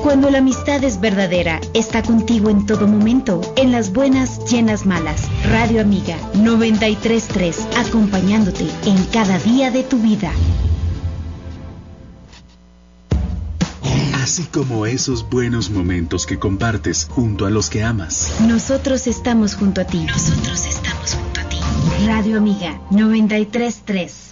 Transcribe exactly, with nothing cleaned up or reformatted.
Cuando la amistad es verdadera, está contigo en todo momento, en las buenas y en las malas. Radio Amiga noventa y tres punto tres, acompañándote en cada día de tu vida. Así como esos buenos momentos que compartes junto a los que amas. Nosotros estamos junto a ti. Nosotros estamos junto a ti. Radio Amiga noventa y tres punto tres.